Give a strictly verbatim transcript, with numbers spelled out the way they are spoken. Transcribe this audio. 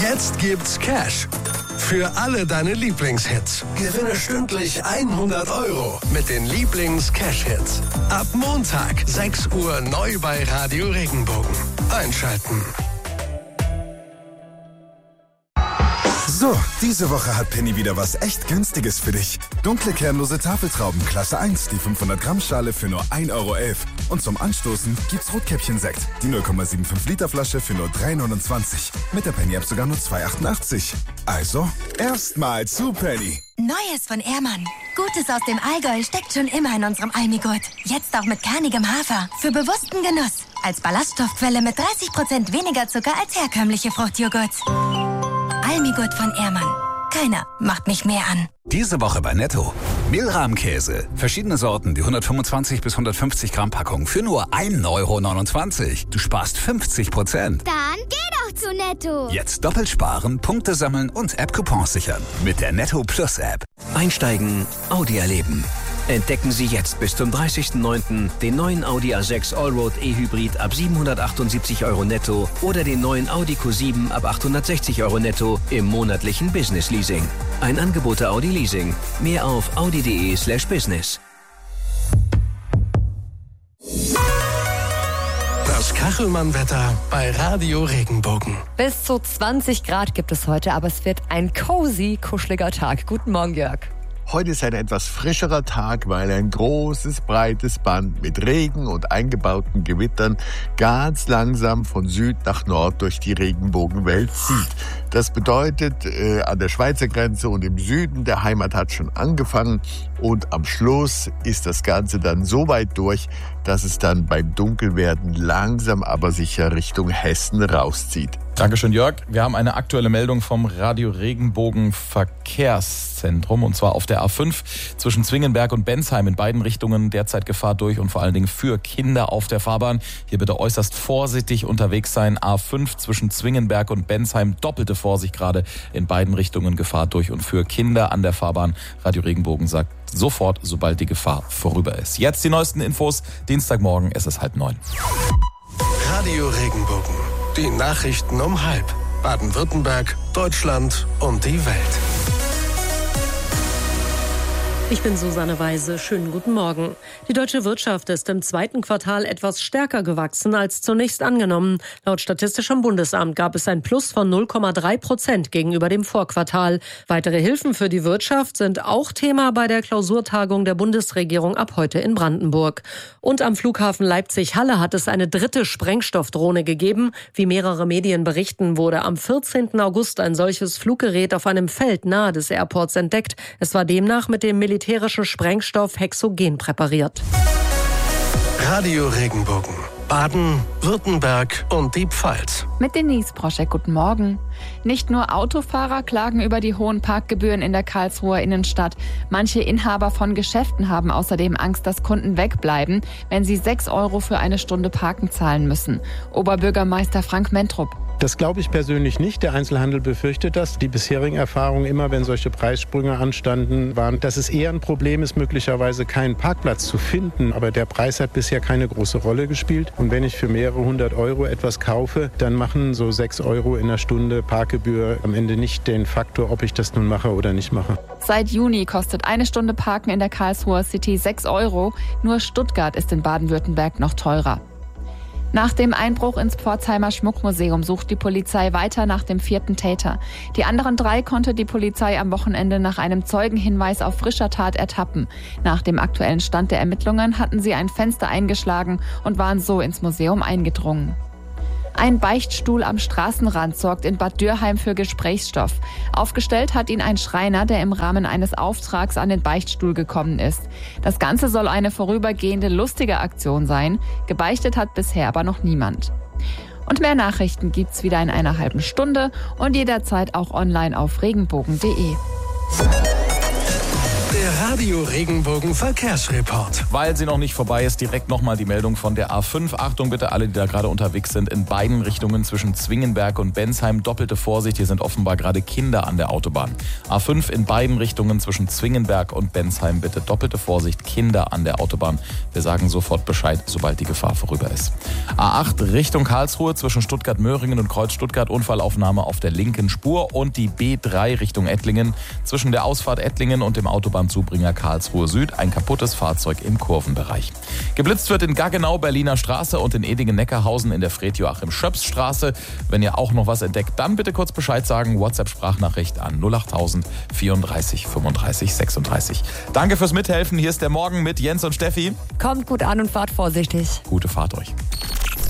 Jetzt gibt's Cash. Für alle deine Lieblingshits. Gewinne stündlich hundert Euro mit den Lieblings-Cash-Hits. Ab Montag, sechs Uhr, neu bei Radio Regenbogen. Einschalten. So, diese Woche hat Penny wieder was echt Günstiges für dich. Dunkle kernlose Tafeltrauben Klasse eins, die fünfhundert Gramm Schale für nur ein Euro elf. Und zum Anstoßen gibt's Rotkäppchen-Sekt, die null Komma fünfundsiebzig Liter Flasche für nur drei neunundzwanzig. Mit der Penny-App sogar nur zwei achtundachtzig. Also, erstmal zu Penny. Neues von Ehrmann. Gutes aus dem Allgäu steckt schon immer in unserem Almigurt. Jetzt auch mit kernigem Hafer. Für bewussten Genuss. Als Ballaststoffquelle mit dreißig Prozent weniger Zucker als herkömmliche Fruchtjoghurt. Almigurt von Ehrmann. Keiner macht mich mehr an. Diese Woche bei Netto. Mehlrahmkäse. Verschiedene Sorten, die hundertfünfundzwanzig bis hundertfünfzig Gramm Packung für nur ein Euro neunundzwanzig. Du sparst fünfzig Prozent. Dann geh doch zu Netto. Jetzt doppelt sparen, Punkte sammeln und App-Coupons sichern. Mit der Netto Plus App. Einsteigen, Audi erleben. Entdecken Sie jetzt bis zum dreißigsten neunten den neuen Audi A sechs Allroad E-Hybrid ab siebenhundertachtundsiebzig Euro netto oder den neuen Audi Q sieben ab achthundertsechzig Euro netto im monatlichen Business Leasing. Ein Angebot der Audi Leasing. Mehr auf audi.de slash business. Das Kachelmann-Wetter bei Radio Regenbogen. Bis zu zwanzig Grad gibt es heute, aber es wird ein cozy, kuscheliger Tag. Guten Morgen, Jörg. Heute ist ein etwas frischerer Tag, weil ein großes, breites Band mit Regen und eingebauten Gewittern ganz langsam von Süd nach Nord durch die Regenbogenwelt zieht. Das bedeutet, äh, an der Schweizer Grenze und im Süden der Heimat hat schon angefangen und am Schluss ist das Ganze dann so weit durch, dass es dann beim Dunkelwerden langsam aber sicher Richtung Hessen rauszieht. Dankeschön, Jörg. Wir haben eine aktuelle Meldung vom Radio Regenbogen Verkehrszentrum und zwar auf der A fünf zwischen Zwingenberg und Bensheim in beiden Richtungen derzeit Gefahr durch und vor allen Dingen für Kinder auf der Fahrbahn. Hier bitte äußerst vorsichtig unterwegs sein. A fünf zwischen Zwingenberg und Bensheim, doppelte Vorsicht gerade in beiden Richtungen Gefahr durch und für Kinder an der Fahrbahn. Radio Regenbogen sagt sofort, sobald die Gefahr vorüber ist. Jetzt die neuesten Infos. Dienstagmorgen, es ist halb neun. Radio Regenbogen. Die Nachrichten um halb. Baden-Württemberg, Deutschland und die Welt. Ich bin Susanne Weise. Schönen guten Morgen. Die deutsche Wirtschaft ist im zweiten Quartal etwas stärker gewachsen als zunächst angenommen. Laut Statistischem Bundesamt gab es ein Plus von null Komma drei Prozent gegenüber dem Vorquartal. Weitere Hilfen für die Wirtschaft sind auch Thema bei der Klausurtagung der Bundesregierung ab heute in Brandenburg. Und am Flughafen Leipzig-Halle hat es eine dritte Sprengstoffdrohne gegeben. Wie mehrere Medien berichten, wurde am vierzehnten August ein solches Fluggerät auf einem Feld nahe des Airports entdeckt. Es war demnach mit dem Militär militärischen Sprengstoff Hexogen präpariert. Radio Regenbogen. Baden, Württemberg und die Pfalz. Mit Denise Proschek, guten Morgen. Nicht nur Autofahrer klagen über die hohen Parkgebühren in der Karlsruher Innenstadt. Manche Inhaber von Geschäften haben außerdem Angst, dass Kunden wegbleiben, wenn sie sechs Euro für eine Stunde Parken zahlen müssen. Oberbürgermeister Frank Mentrup. Das glaube ich persönlich nicht. Der Einzelhandel befürchtet das. Die bisherigen Erfahrungen, immer wenn solche Preissprünge anstanden, waren, dass es eher ein Problem ist, möglicherweise keinen Parkplatz zu finden. Aber der Preis hat bisher keine große Rolle gespielt. Und wenn ich für mehrere hundert Euro etwas kaufe, dann machen so sechs Euro in der Stunde Parkgebühr am Ende nicht den Faktor, ob ich das nun mache oder nicht mache. Seit Juni kostet eine Stunde Parken in der Karlsruher City sechs Euro. Nur Stuttgart ist in Baden-Württemberg noch teurer. Nach dem Einbruch ins Pforzheimer Schmuckmuseum sucht die Polizei weiter nach dem vierten Täter. Die anderen drei konnte die Polizei am Wochenende nach einem Zeugenhinweis auf frischer Tat ertappen. Nach dem aktuellen Stand der Ermittlungen hatten sie ein Fenster eingeschlagen und waren so ins Museum eingedrungen. Ein Beichtstuhl am Straßenrand sorgt in Bad Dürheim für Gesprächsstoff. Aufgestellt hat ihn ein Schreiner, der im Rahmen eines Auftrags an den Beichtstuhl gekommen ist. Das Ganze soll eine vorübergehende lustige Aktion sein. Gebeichtet hat bisher aber noch niemand. Und mehr Nachrichten gibt's wieder in einer halben Stunde und jederzeit auch online auf regenbogen punkt de. Der Radio Regenbogen Verkehrsreport. Weil sie noch nicht vorbei ist, direkt nochmal die Meldung von der A fünf. Achtung bitte alle, die da gerade unterwegs sind, in beiden Richtungen zwischen Zwingenberg und Bensheim. Doppelte Vorsicht, hier sind offenbar gerade Kinder an der Autobahn. A fünf in beiden Richtungen zwischen Zwingenberg und Bensheim. Bitte doppelte Vorsicht, Kinder an der Autobahn. Wir sagen sofort Bescheid, sobald die Gefahr vorüber ist. A acht Richtung Karlsruhe zwischen Stuttgart-Möhringen und Kreuz-Stuttgart. Unfallaufnahme auf der linken Spur. Und die B drei Richtung Ettlingen zwischen der Ausfahrt Ettlingen und dem Autobahnzubringer Karlsruhe Süd. Ein kaputtes Fahrzeug im Kurvenbereich. Geblitzt wird in Gaggenau, Berliner Straße und in Edingen-Neckarhausen in der Fred-Joachim-Schöps-Straße. Wenn ihr auch noch was entdeckt, dann bitte kurz Bescheid sagen. WhatsApp-Sprachnachricht an null achttausend vierunddreißig fünfunddreißig sechsunddreißig. Danke fürs Mithelfen. Hier ist der Morgen mit Jens und Steffi. Kommt gut an und fahrt vorsichtig. Gute Fahrt euch.